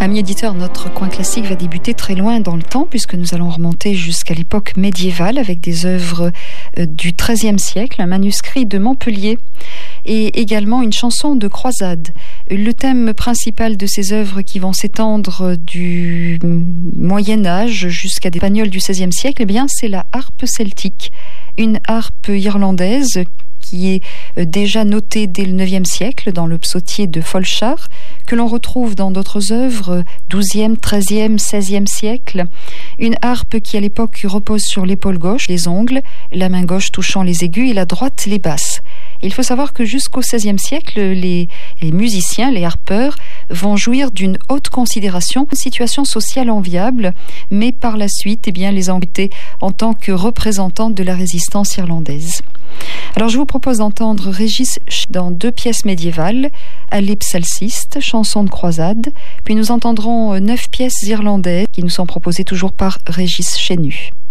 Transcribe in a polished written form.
Amis éditeurs, notre coin classique va débuter très loin dans le temps puisque nous allons remonter jusqu'à l'époque médiévale avec des œuvres du XIIIe siècle, un manuscrit de Montpellier et également une chanson de croisade. Le thème principal de ces œuvres qui vont s'étendre du Moyen-Âge jusqu'à des espagnols du XVIe siècle, eh bien, c'est la harpe celtique, une harpe irlandaise qui est déjà notée dès le IXe siècle dans le psautier de Folchar, que l'on retrouve dans d'autres œuvres, XIIe, XIIIe, XVIe siècle. Une harpe qui à l'époque repose sur l'épaule gauche, les ongles, la main gauche touchant les aigus et la droite les basses. Il faut savoir que jusqu'au XVIe siècle, les musiciens, les harpeurs, vont jouir d'une haute considération, une situation sociale enviable, mais par la suite, eh bien, les embêter en tant que représentants de la résistance irlandaise. Alors je vous propose d'entendre Régis dans 2 pièces médiévales, Aleph Alciste, chanson de croisade, puis nous entendrons 9 pièces irlandaises qui nous sont proposées toujours par Régis Chenu.